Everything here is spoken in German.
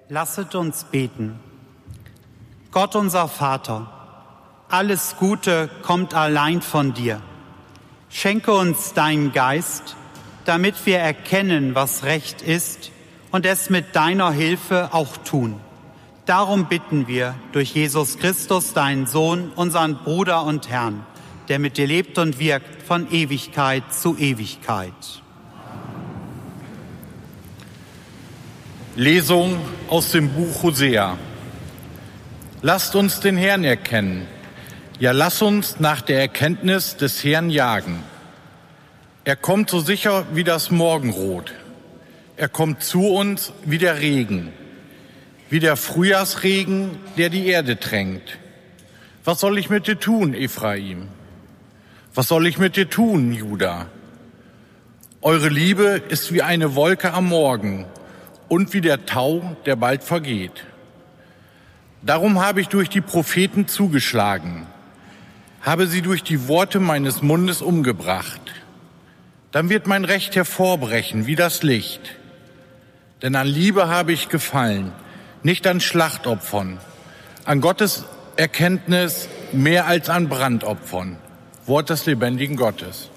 Lasset uns beten. Gott unser Vater, alles Gute kommt allein von dir. Schenke uns deinen Geist, damit wir erkennen, was recht ist und es mit deiner Hilfe auch tun. Darum bitten wir durch Jesus Christus, deinen Sohn, unseren Bruder und Herrn, der mit dir lebt und wirkt von Ewigkeit zu Ewigkeit. Lesung aus dem Buch Hosea. Lasst uns den Herrn erkennen. Ja, lasst uns nach der Erkenntnis des Herrn jagen. Er kommt so sicher wie das Morgenrot. Er kommt zu uns wie der Regen, wie der Frühjahrsregen, der die Erde tränkt. Was soll ich mit dir tun, Ephraim? Was soll ich mit dir tun, Juda? Eure Liebe ist wie eine Wolke am Morgen und wie der Tau, der bald vergeht. Darum habe ich durch die Propheten zugeschlagen, habe sie durch die Worte meines Mundes umgebracht. Dann wird mein Recht hervorbrechen wie das Licht. Denn an Liebe habe ich gefallen, nicht an Schlachtopfern, an Gottes Erkenntnis mehr als an Brandopfern. Wort des lebendigen Gottes.